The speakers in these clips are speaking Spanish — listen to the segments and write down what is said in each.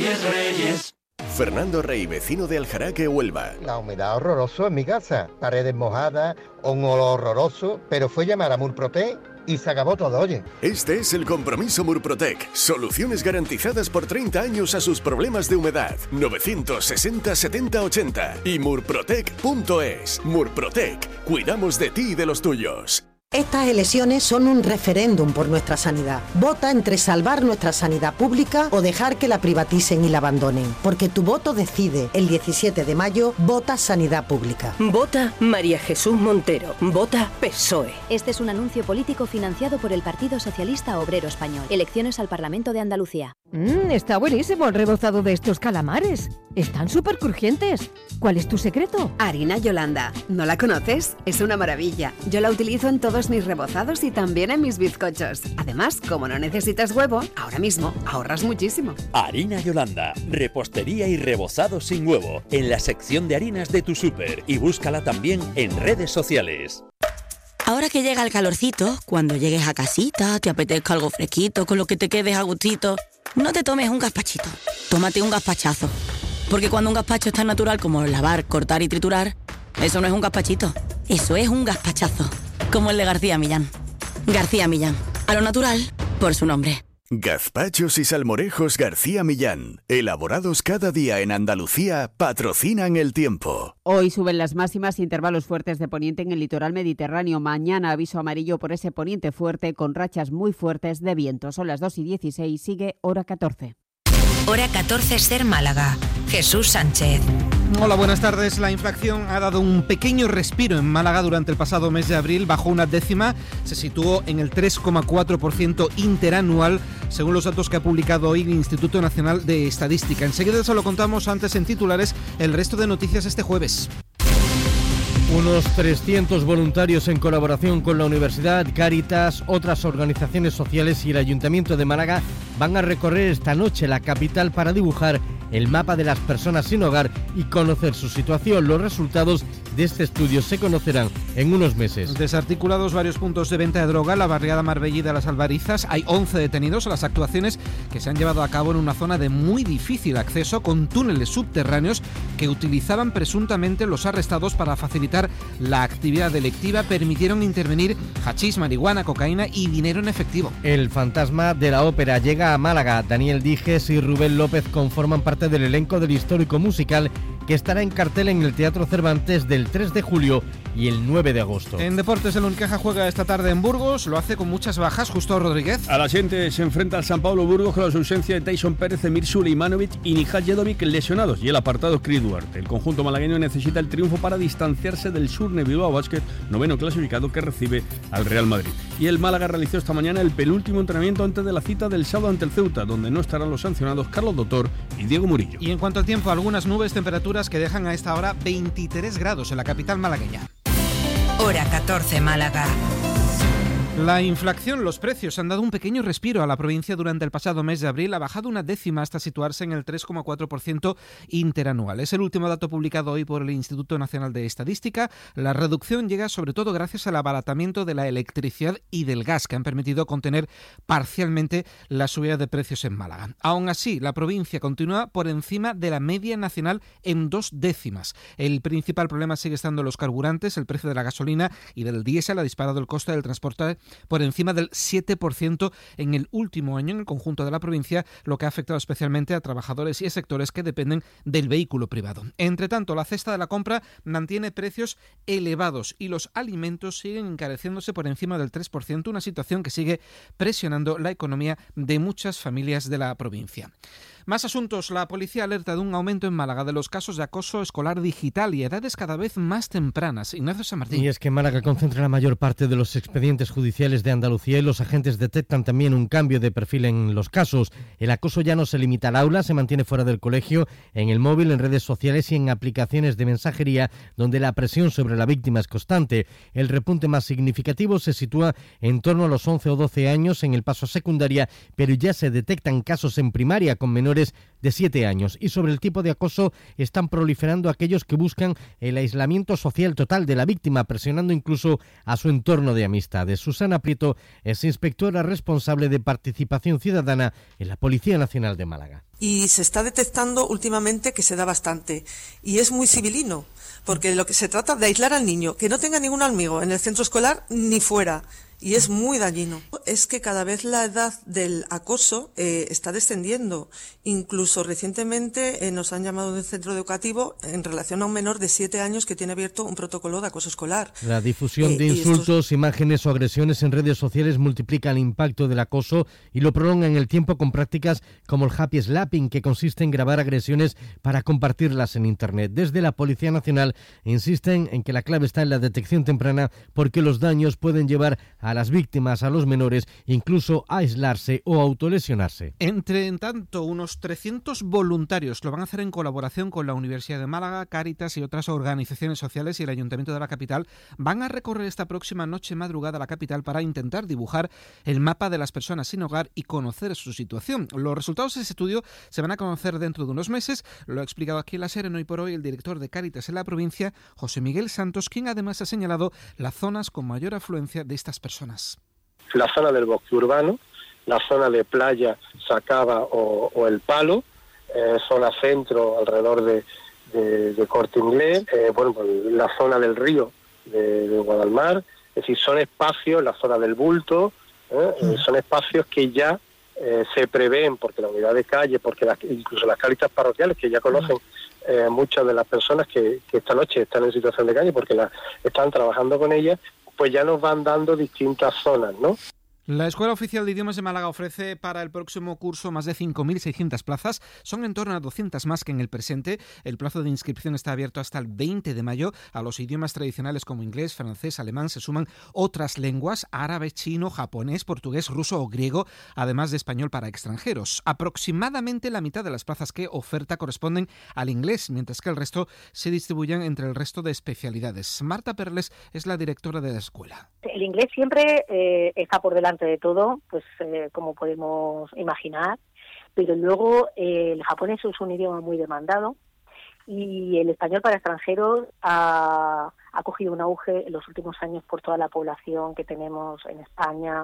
Reyes. Fernando Rey, vecino de Aljaraque, Huelva. La humedad horroroso en mi casa, paredes mojadas, un olor horroroso, pero fue llamar a Murprotec y se acabó todo, oye. Este es el compromiso Murprotec. Soluciones garantizadas por 30 años a sus problemas de humedad. 960 70 80 y murprotec.es. Murprotec. Cuidamos de ti y de los tuyos. Estas elecciones son un referéndum por nuestra sanidad. Vota entre salvar nuestra sanidad pública o dejar que la privaticen y la abandonen. Porque tu voto decide. El 17 de mayo, vota Sanidad Pública. Vota María Jesús Montero. Vota PSOE. Este es un anuncio político financiado por el Partido Socialista Obrero Español. Elecciones al Parlamento de Andalucía. Está buenísimo el rebozado de estos calamares. Están súper crujientes. ¿Cuál es tu secreto? Harina Yolanda. ¿No la conoces? Es una maravilla. Yo la utilizo en todos mis rebozados y también en mis bizcochos. Además, como no necesitas huevo, ahora mismo ahorras muchísimo. Harina Yolanda. Repostería y rebozado sin huevo. En la sección de harinas de tu súper. Y búscala también en redes sociales. Ahora que llega el calorcito, cuando llegues a casita, te apetezca algo fresquito, con lo que te quedes a gustito, no te tomes un gazpachito, tómate un gazpachazo. Porque cuando un gazpacho es tan natural como lavar, cortar y triturar, eso no es un gazpachito, eso es un gazpachazo. Como el de García Millán. García Millán, a lo natural, por su nombre. Gazpachos y salmorejos García Millán, elaborados cada día en Andalucía, patrocinan el tiempo. Hoy suben las máximas, intervalos fuertes de poniente en el litoral mediterráneo. Mañana aviso amarillo por ese poniente fuerte con rachas muy fuertes de viento. Son las 2:16, sigue hora 14. Hora 14 Ser Málaga. Jesús Sánchez. Hola, buenas tardes. La inflación ha dado un pequeño respiro en Málaga durante el pasado mes de abril. Bajó una décima, se situó en el 3,4% interanual, según los datos que ha publicado hoy el Instituto Nacional de Estadística. Enseguida se lo contamos, antes en titulares, el resto de noticias este jueves. Unos 300 voluntarios en colaboración con la Universidad, Cáritas, otras organizaciones sociales y el Ayuntamiento de Málaga van a recorrer esta noche la capital para dibujar el mapa de las personas sin hogar y conocer su situación. Los resultados de este estudio se conocerán en unos meses. Desarticulados varios puntos de venta de droga, la barriada Marbella de las Albarizas. Hay 11 detenidos. Las actuaciones que se han llevado a cabo en una zona de muy difícil acceso, con túneles subterráneos que utilizaban presuntamente los arrestados para facilitar la actividad delictiva. Permitieron intervenir hachís, marihuana, cocaína y dinero en efectivo. El fantasma de la ópera llega a Málaga. Daniel Dijes y Rubén López conforman parte del elenco del histórico musical que estará en cartel en el Teatro Cervantes del 3 de julio y el 9 de agosto. En deportes, el Unicaja juega esta tarde en Burgos, lo hace con muchas bajas. Justo Rodríguez. A la gente se enfrenta al San Pablo Burgos con la ausencia de Tyson Pérez, Emir Suleimanovic y Nihal Jedovic lesionados y el apartado Cris Duarte. El conjunto malagueño necesita el triunfo para distanciarse del Surne Bilbao Basket, noveno clasificado, que recibe al Real Madrid. Y el Málaga realizó esta mañana el penúltimo entrenamiento antes de la cita del sábado ante el Ceuta, donde no estarán los sancionados Carlos Doctor y Diego Murillo. Y en cuanto al tiempo, algunas nubes, temperaturas que dejan a esta hora 23 grados en la capital malagueña. Hora 14 Málaga. La inflación, los precios han dado un pequeño respiro a la provincia durante el pasado mes de abril. Ha bajado una décima hasta situarse en el 3,4% interanual. Es el último dato publicado hoy por el Instituto Nacional de Estadística. La reducción llega sobre todo gracias al abaratamiento de la electricidad y del gas, que han permitido contener parcialmente la subida de precios en Málaga. Aún así, la provincia continúa por encima de la media nacional en 2 décimas. El principal problema sigue estando los carburantes. El precio de la gasolina y del diésel ha disparado el coste del transporte por encima del 7% en el último año en el conjunto de la provincia, lo que ha afectado especialmente a trabajadores y a sectores que dependen del vehículo privado. Entre tanto, la cesta de la compra mantiene precios elevados y los alimentos siguen encareciéndose por encima del 3%, una situación que sigue presionando la economía de muchas familias de la provincia. Más asuntos. La policía alerta de un aumento en Málaga de los casos de acoso escolar digital y edades cada vez más tempranas. Ignacio Samartín. Y es que Málaga concentra la mayor parte de los expedientes judiciales de Andalucía y los agentes detectan también un cambio de perfil en los casos. El acoso ya no se limita al aula, se mantiene fuera del colegio, en el móvil, en redes sociales y en aplicaciones de mensajería donde la presión sobre la víctima es constante. El repunte más significativo se sitúa en torno a los 11 o 12 años en el paso a secundaria, pero ya se detectan casos en primaria con menores menores de 7 años. Y sobre el tipo de acoso están proliferando aquellos que buscan el aislamiento social total de la víctima, presionando incluso a su entorno de amistades. Susana Prieto es inspectora responsable de participación ciudadana en la Policía Nacional de Málaga. Y se está detectando últimamente que se da bastante. Y es muy civilino, porque lo que se trata de aislar al niño, que no tenga ningún amigo en el centro escolar ni fuera. Y es muy dañino. Es que cada vez la edad del acoso está descendiendo. Incluso recientemente nos han llamado del centro educativo en relación a un menor de 7 años que tiene abierto un protocolo de acoso escolar. La difusión de insultos, imágenes o agresiones en redes sociales multiplica el impacto del acoso y lo prolonga en el tiempo con prácticas como el happy slapping, que consiste en grabar agresiones para compartirlas en Internet. Desde la Policía Nacional insisten en que la clave está en la detección temprana, porque los daños pueden llevar a las víctimas, a los menores, incluso a aislarse o autolesionarse. Entre tanto, unos 300 voluntarios lo van a hacer en colaboración con la Universidad de Málaga, Cáritas y otras organizaciones sociales y el Ayuntamiento de la capital. Van a recorrer esta próxima noche madrugada la capital para intentar dibujar el mapa de las personas sin hogar y conocer su situación. Los resultados de ese estudio se van a conocer dentro de unos meses. Lo ha explicado aquí en La SER en Hoy por Hoy el director de Cáritas en la provincia, José Miguel Santos, quien además ha señalado las zonas con mayor afluencia de estas personas. La zona del bosque urbano, la zona de playa, Sacaba o El Palo, zona centro alrededor de Corte Inglés, pues la zona del río de Guadalmar. Es decir, son espacios, la zona del Bulto, son espacios que ya se prevén, porque la unidad de calle, porque incluso las cáritas parroquiales, que ya conocen muchas de las personas que esta noche están en situación de calle, porque están trabajando con ellas, pues ya nos van dando distintas zonas, ¿no? La Escuela Oficial de Idiomas de Málaga ofrece para el próximo curso más de 5.600 plazas. Son en torno a 200 más que en el presente. El plazo de inscripción está abierto hasta el 20 de mayo. A los idiomas tradicionales como inglés, francés, alemán se suman otras lenguas: árabe, chino, japonés, portugués, ruso o griego, además de español para extranjeros. Aproximadamente la mitad de las plazas que oferta corresponden al inglés, mientras que el resto se distribuyen entre el resto de especialidades. Marta Perles es la directora de la escuela. El inglés siempre está por delante de todo, pues como podemos imaginar, pero luego el japonés es un idioma muy demandado y el español para extranjeros ha cogido un auge en los últimos años por toda la población que tenemos en España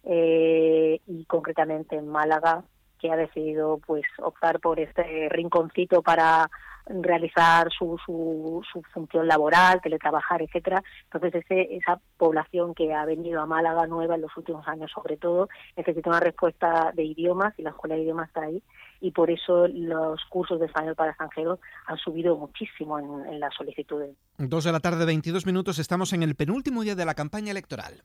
y concretamente en Málaga, que ha decidido pues optar por este rinconcito para realizar su función laboral, teletrabajar, etcétera. Entonces esa población que ha venido a Málaga nueva en los últimos años, sobre todo, necesita una respuesta de idiomas y la Escuela de Idiomas está ahí, y por eso los cursos de español para extranjeros han subido muchísimo en las solicitudes. 2 de la tarde, 22 minutos, estamos en el penúltimo día de la campaña electoral.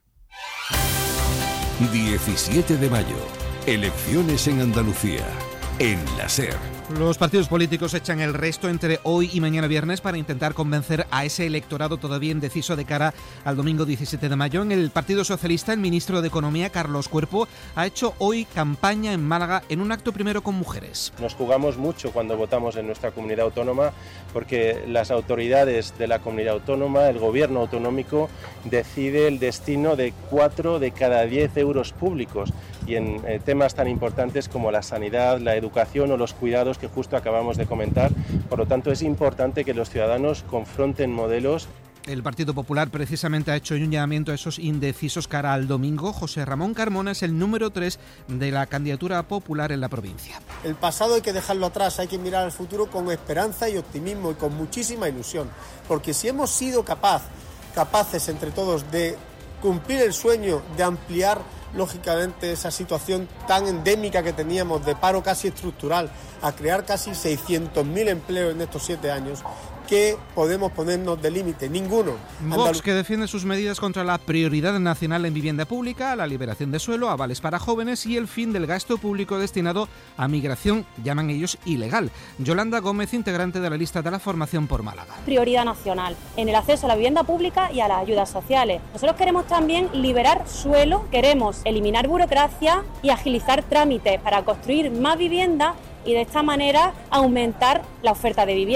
17 de mayo, elecciones en Andalucía, en la SER. Los partidos políticos echan el resto entre hoy y mañana viernes para intentar convencer a ese electorado todavía indeciso de cara al domingo 17 de mayo. En el Partido Socialista, el ministro de Economía, Carlos Cuerpo, ha hecho hoy campaña en Málaga en un acto primero con mujeres. Nos jugamos mucho cuando votamos en nuestra comunidad autónoma, porque las autoridades de la comunidad autónoma, el gobierno autonómico, decide el destino de 4 de cada 10 euros públicos, y en temas tan importantes como la sanidad, la educación o los cuidados que justo acabamos de comentar. Por lo tanto, es importante que los ciudadanos confronten modelos. El Partido Popular precisamente ha hecho un llamamiento a esos indecisos cara al domingo. José Ramón Carmona es el número 3 de la candidatura popular en la provincia. El pasado hay que dejarlo atrás, hay que mirar al futuro con esperanza y optimismo y con muchísima ilusión. Porque si hemos sido capaces entre todos de cumplir el sueño de ampliar lógicamente esa situación tan endémica que teníamos de paro casi estructural, a crear casi 600.000 empleos en estos 7 años, ¿qué podemos ponernos de límite? Ninguno. Vox, que defiende sus medidas contra la prioridad nacional en vivienda pública, la liberación de suelo, avales para jóvenes y el fin del gasto público destinado a migración, llaman ellos ilegal. Yolanda Gómez, integrante de la lista de la Formación por Málaga. Prioridad nacional en el acceso a la vivienda pública y a las ayudas sociales. Nosotros queremos también liberar suelo, queremos eliminar burocracia y agilizar trámites para construir más vivienda y de esta manera aumentar la oferta de vivienda.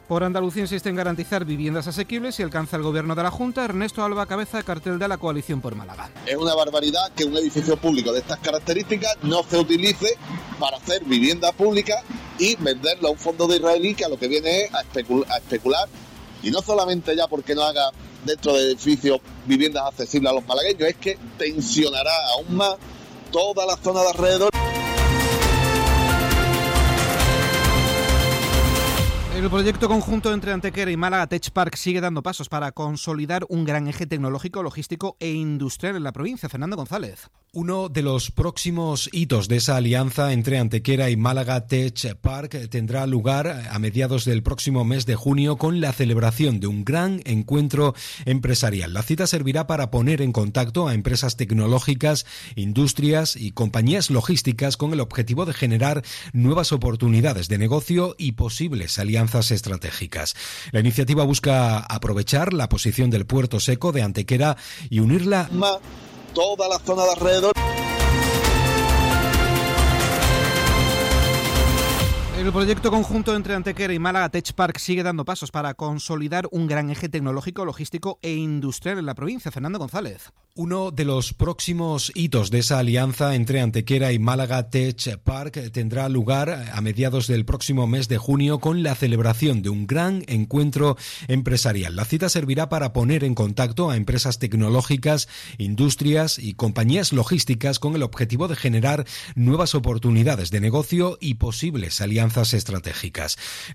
Por Andalucía insiste en garantizar viviendas asequibles y alcanza el gobierno de la Junta. Ernesto Alba, cabeza de cartel de la Coalición por Málaga. Es una barbaridad que un edificio público de estas características no se utilice para hacer vivienda pública y venderlo a un fondo de israelí que a lo que viene es a especular. Y no solamente ya porque no haga dentro del edificio viviendas accesibles a los malagueños, es que tensionará aún más toda la zona de alrededor. El proyecto conjunto entre Antequera y Málaga Tech Park sigue dando pasos para consolidar un gran eje tecnológico, logístico e industrial en la provincia. Fernando González. Uno de los próximos hitos de esa alianza entre Antequera y Málaga Tech Park tendrá lugar a mediados del próximo mes de junio con la celebración de un gran encuentro empresarial. La cita servirá para poner en contacto a empresas tecnológicas, industrias y compañías logísticas con el objetivo de generar nuevas oportunidades de negocio y posibles alianzas estratégicas. La iniciativa busca aprovechar la posición del puerto seco de Antequera y unirla más toda la zona de alrededor. El proyecto conjunto entre Antequera y Málaga Tech Park sigue dando pasos para consolidar un gran eje tecnológico, logístico e industrial en la provincia. Fernando González. Uno de los próximos hitos de esa alianza entre Antequera y Málaga Tech Park tendrá lugar a mediados del próximo mes de junio con la celebración de un gran encuentro empresarial. La cita servirá para poner en contacto a empresas tecnológicas, industrias y compañías logísticas con el objetivo de generar nuevas oportunidades de negocio y posibles alianzas estratégicas.